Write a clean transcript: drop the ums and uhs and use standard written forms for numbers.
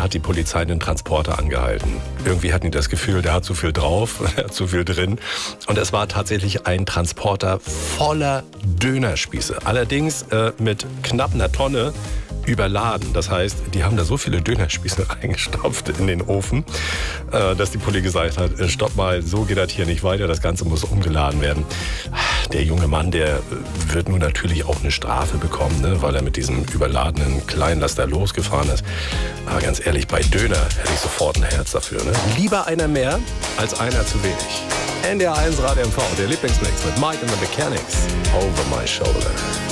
hat die Polizei den Transporter angehalten. Irgendwie hatten die das Gefühl, der hat zu viel drauf, der hat zu viel drin. Und es war tatsächlich ein Transporter voller Dönerspieße. Allerdings mit knapp einer Tonne überladen. Das heißt, die haben da so viele Dönerspieße reingestopft in den Ofen, dass die Polizei gesagt hat, stopp mal, so geht das hier nicht weiter, das Ganze muss umgeladen werden. Der junge Mann, der wird nun natürlich auch eine Strafe bekommen, ne, weil er mit diesem überladenen Kleinlaster losgefahren ist. Aber ganz ehrlich, bei Döner hätte ich sofort ein Herz dafür. Ne? Lieber einer mehr als einer zu wenig. NDR 1 Radio MV, der Lieblingsmix mit Mike and the Mechanics. Over my shoulder.